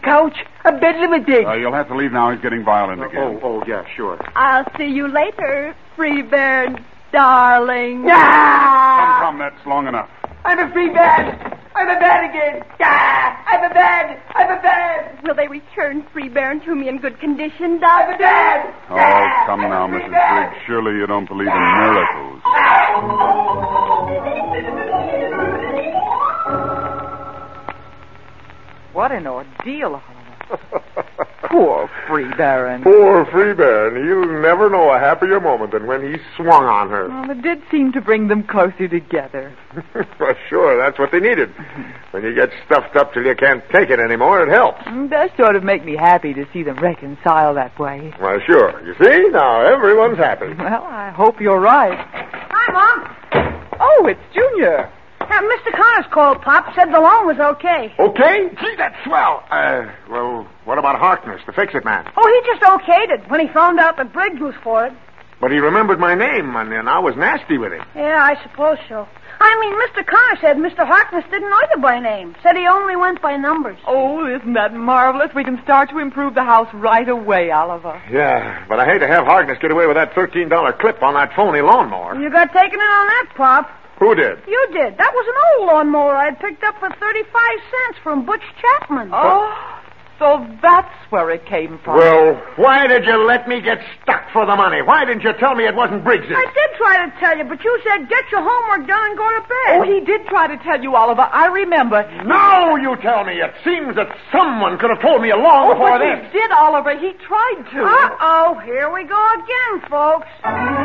couch, a bedlam a dig. You'll have to leave now. He's getting violent again. Oh, yeah, sure. I'll see you later, Free Bear, darling. Come, that's long enough. I'm a free bad. I'm a bad again. I'm a bad. I'm a bad. Will they return Free Bear to me in good condition, I'm a Doctor? bad. Oh, come now, Mrs. Briggs. Surely you don't believe in miracles. What an ordeal, Oliver. Poor Free Baron. Poor Free Baron. He'll never know a happier moment than when he swung on her. Well, it did seem to bring them closer together. Well, sure, that's what they needed. When you get stuffed up till you can't take it anymore, it helps. It does sort of make me happy to see them reconcile that way. Well, sure. You see? Now everyone's happy. Well, I hope you're right. Hi, Mom. Oh, it's Junior. Mr. Connors called, Pop. Said the loan was okay. Okay? Gee, that's swell. Well, what about Harkness, the fix-it man? Oh, he just okayed it when he found out that Briggs was for it. But he remembered my name, and I was nasty with him. Yeah, I suppose so. I mean, Mr. Connors said Mr. Harkness didn't know you by name. Said he only went by numbers. Oh, isn't that marvelous? We can start to improve the house right away, Oliver. Yeah, but I hate to have Harkness get away with that $13 clip on that phony lawnmower. You got taken in on that, Pop. Who did? You did. That was an old lawnmower I'd picked up for 35 cents from Butch Chapman. Oh, so that's where it came from. Well, why did you let me get stuck for the money? Why didn't you tell me it wasn't Briggs's? I did try to tell you, but you said get your homework done and go to bed. Oh, he did try to tell you, Oliver. I remember. Now you tell me. It seems that someone could have told me long before but this. he did, Oliver. He tried to. Uh-oh, here we go again, folks.